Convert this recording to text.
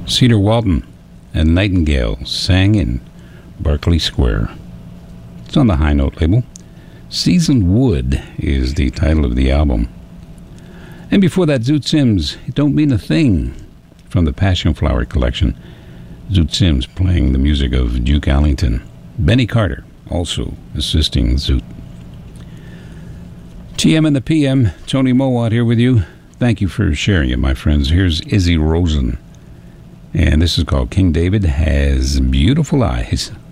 Cedar Walton and Nightingale sang in Berkeley Square. It's on the High Note label. Seasoned Wood is the title of the album. And before that, Zoot Sims, It Don't Mean a Thing, from the Passion Flower collection. Zoot Sims playing the music of Duke Ellington. Benny Carter also assisting Zoot. TM and the PM, Tony Mowat here with you. Thank you for sharing it, my friends. Here's Izzy Rosen. And this is called King David Has Beautiful Eyes.